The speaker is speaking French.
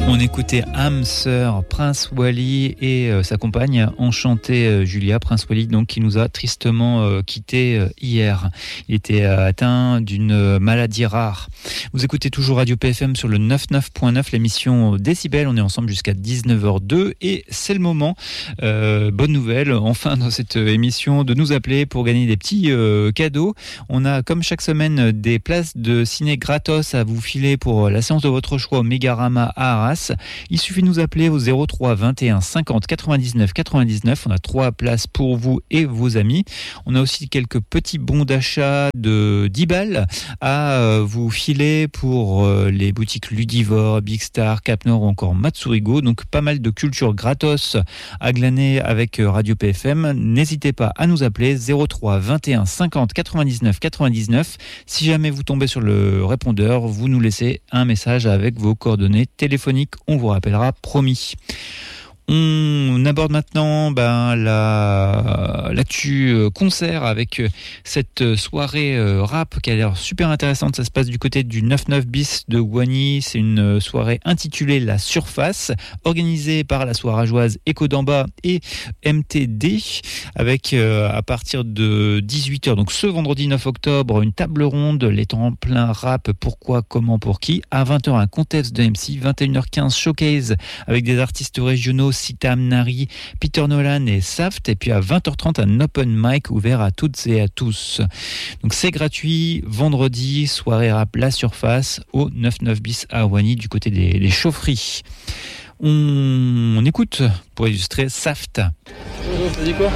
On écoutait âme sœur, Prince Wally et sa compagne enchantée Julia. Prince Wally donc qui nous a tristement quitté hier. Il était atteint d'une maladie rare. Vous écoutez toujours Radio PFM sur le 99.9, l'émission Décibel. On est ensemble jusqu'à 19h02 et c'est le moment, bonne nouvelle, enfin dans cette émission, de nous appeler pour gagner des petits cadeaux. On a comme chaque semaine des places de ciné gratos à vous filer pour la séance de votre choix au Mégarama à Arras. Il suffit de nous appeler au 03 21 50 99 99. On a 3 places pour vous et vos amis. On a aussi quelques petits bons d'achat de 10 balles à vous filer pour les boutiques Ludivore, Big Star, Cap Nord ou encore Matsurigo. Donc pas mal de culture gratos à glaner avec Radio PFM. N'hésitez pas à nous appeler 03 21 50 99 99. Si jamais vous tombez sur le répondeur, vous nous laissez un message avec vos coordonnées téléphoniques. On vous rappellera, promis. On aborde maintenant l'actu concert avec cette soirée rap qui a l'air super intéressante. Ça se passe du côté du 99 bis de Wany. C'est une soirée intitulée La Surface, organisée par la soirageoise Echo d'Amba et MTD, avec à partir de 18h, donc ce vendredi 9 octobre, une table ronde, les temps plein rap, pourquoi, comment, pour qui. À 20h, un contest de MC. 21h15, showcase avec des artistes régionaux, Sitam, Nari, Peter Nolan et Saft. Et puis à 20h30, un open mic ouvert à toutes et à tous. Donc c'est gratuit, vendredi, soirée rap La Surface au 99 bis à Wany, du côté des chaufferies. On écoute pour illustrer Saft. Ça dit quoi ?